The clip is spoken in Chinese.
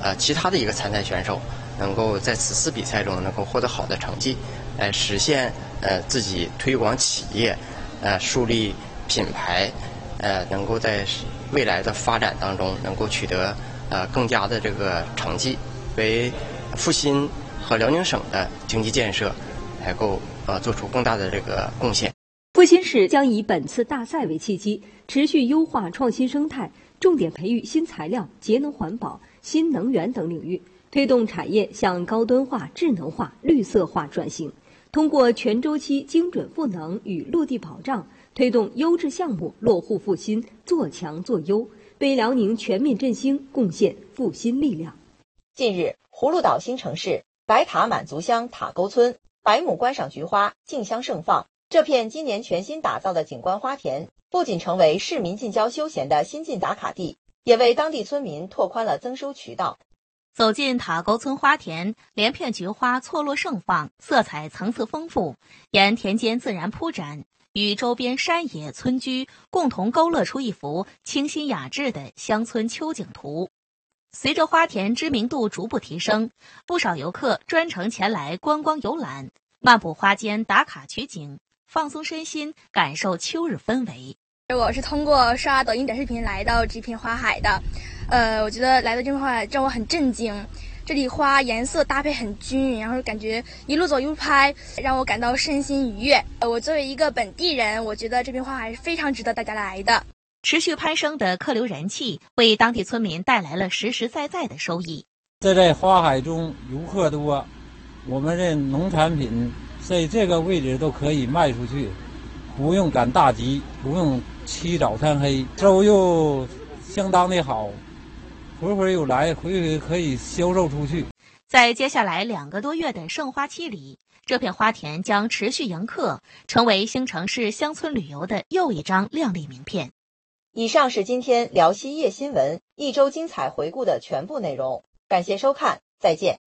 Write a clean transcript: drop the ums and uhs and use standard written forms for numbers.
其他的一个参赛选手能够在此次比赛中能够获得好的成绩，实现自己推广企业，树立品牌，能够在未来的发展当中能够取得更加的这个成绩，为阜新和辽宁省的经济建设能够做出更大的这个贡献。 阜新市将以本次大赛为契机，持续优化创新生态，重点培育新材料、节能环保、新能源等领域，推动产业向高端化、智能化、绿色化转型。通过全周期精准赋能与落地保障，推动优质项目落户阜新，做强做优，为辽宁全面振兴贡献阜新力量。 近日，葫芦岛新城市白塔满族乡塔沟村百亩观赏菊花竞相盛放。这片今年全新打造的景观花田，不仅成为市民近郊休闲的新晋打卡地，也为当地村民拓宽了增收渠道。 走进塔沟村花田，连片菊花错落盛放，色彩层次丰富，沿田间自然铺展，与周边山野村居共同勾勒出一幅清新雅致的乡村秋景图。随着花田知名度逐步提升，不少游客专程前来观光游览，漫步花间打卡取景，放松身心，感受秋日氛围。 我是通过刷抖音短视频来到这片花海的，我觉得来到这片花海让我很震惊，这里花颜色搭配很均匀，然后感觉一路走一路拍，让我感到身心愉悦。我作为一个本地人，我觉得这片花海是非常值得大家来的。 持续攀升的客流人气为当地村民带来了实实在在的收益。 在花海中游客多，我们的农产品在这个位置都可以卖出去，不用赶大集，不用起早贪黑，收入相当的好，回回有来，回回可以销售出去。 在接下来2个多月的盛花期里，这片花田将持续迎客，成为兴城市乡村旅游的又一张亮丽名片。 以上是今天辽西夜新闻一周精彩回顾的全部内容，感谢收看，再见。